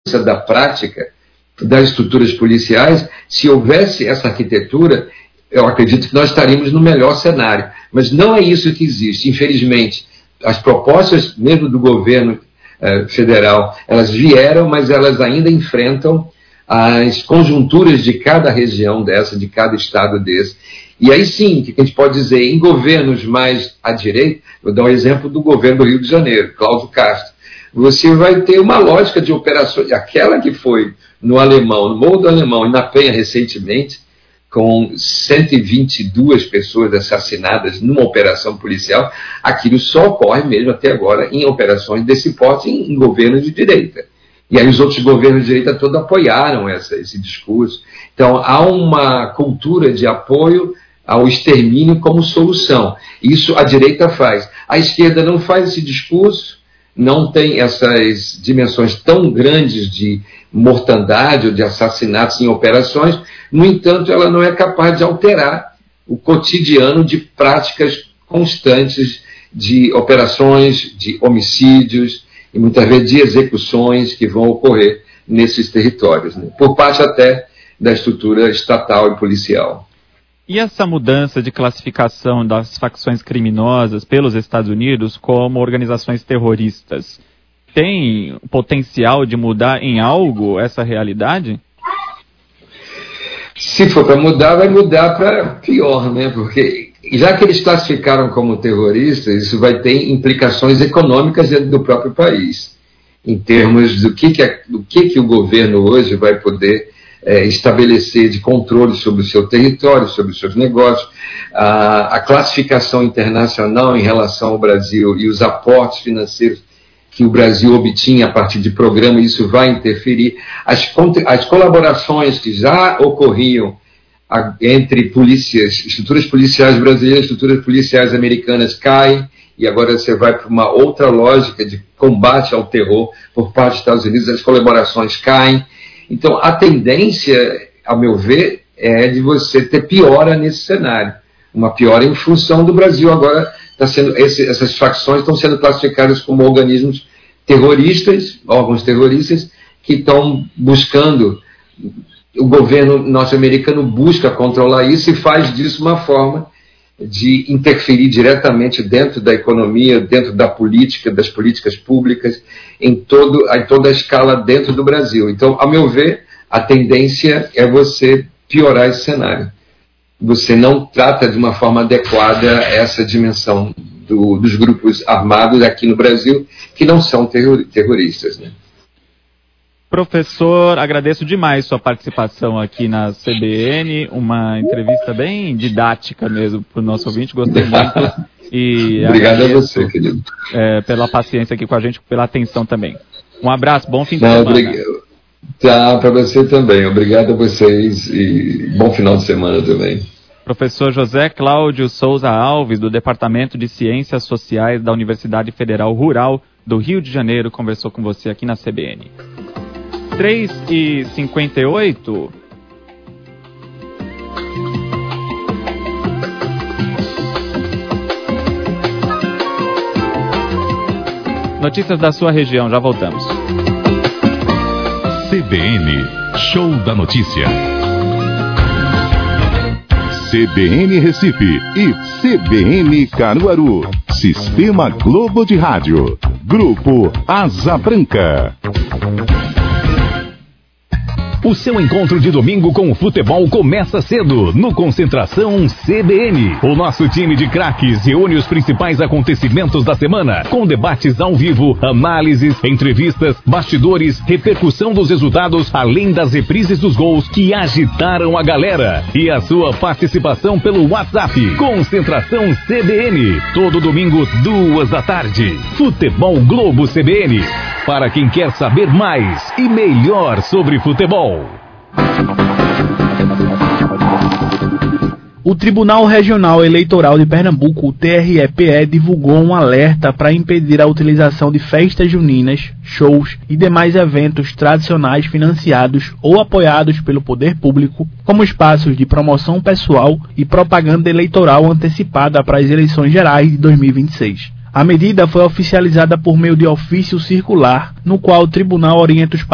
da prática das estruturas policiais. Se houvesse essa arquitetura, eu acredito que nós estaríamos no melhor cenário. Mas não é isso que existe, infelizmente. As propostas, mesmo do governo federal, elas vieram, mas elas ainda enfrentam as conjunturas de cada região dessa, de cada estado desse. E aí sim, o que a gente pode dizer, em governos mais à direita, vou dar um exemplo do governo do Rio de Janeiro, Cláudio Castro, você vai ter uma lógica de operações, aquela que foi no Alemão, no Morro do Alemão e na Penha recentemente, com 122 pessoas assassinadas numa operação policial, aquilo só ocorre mesmo até agora em operações desse porte em governos de direita. E aí os outros governos de direita todos apoiaram esse discurso. Então há uma cultura de apoio ao extermínio como solução. Isso a direita faz. A esquerda não faz esse discurso, não tem essas dimensões tão grandes de mortandade ou de assassinatos em operações. No entanto, ela não é capaz de alterar o cotidiano de práticas constantes de operações, de homicídios e muitas vezes de execuções que vão ocorrer nesses territórios, né? Por parte até da estrutura estatal e policial. E essa mudança de classificação das facções criminosas pelos Estados Unidos como organizações terroristas tem potencial de mudar em algo essa realidade? Se for para mudar, vai mudar para pior, né? Porque já que eles classificaram como terroristas, isso vai ter implicações econômicas dentro do próprio país, em termos do que o governo hoje vai poder estabelecer de controle sobre o seu território, sobre os seus negócios, a classificação internacional em relação ao Brasil e os aportes financeiros que o Brasil obtinha a partir de programas, isso vai interferir. As colaborações que já ocorriam entre estruturas policiais brasileiras, estruturas policiais americanas caem, e agora você vai para uma outra lógica de combate ao terror por parte dos Estados Unidos, as colaborações caem. Então, a tendência, ao meu ver, é de você ter piora nesse cenário. Uma piora em função do Brasil. Agora, essas facções estão sendo classificadas como organismos terroristas, órgãos terroristas, que estão buscando, o governo norte-americano busca controlar isso e faz disso uma forma de interferir diretamente dentro da economia, dentro da política, das políticas públicas, em toda a escala dentro do Brasil. Então, ao meu ver, a tendência é você piorar esse cenário. Você não trata de uma forma adequada essa dimensão dos grupos armados aqui no Brasil, que não são terroristas, né? Professor, agradeço demais sua participação aqui na CBN, uma entrevista bem didática mesmo para o nosso ouvinte, gostei muito. E obrigado a você, querido. Pela paciência aqui com a gente, pela atenção também. Um abraço, bom fim de semana. Tá, para você também. Obrigado a vocês e bom final de semana também. Professor José Cláudio Souza Alves, do Departamento de Ciências Sociais da Universidade Federal Rural do Rio de Janeiro, conversou com você aqui na CBN. 3h58. Notícias da sua região, já voltamos. CBN, Show da Notícia. CBN Recife e CBN Caruaru. Sistema Globo de Rádio. Grupo Asa Branca. O seu encontro de domingo com o futebol começa cedo, no Concentração CBN. O nosso time de craques reúne os principais acontecimentos da semana, com debates ao vivo, análises, entrevistas, bastidores, repercussão dos resultados, além das reprises dos gols que agitaram a galera. E a sua participação pelo WhatsApp. Concentração CBN, todo domingo, 14h. Futebol Globo CBN, para quem quer saber mais e melhor sobre futebol. O Tribunal Regional Eleitoral de Pernambuco, o TRE-PE, divulgou um alerta para impedir a utilização de festas juninas, shows e demais eventos tradicionais financiados ou apoiados pelo poder público como espaços de promoção pessoal e propaganda eleitoral antecipada para as eleições gerais de 2026. A medida foi oficializada por meio de ofício circular, no qual o tribunal orienta os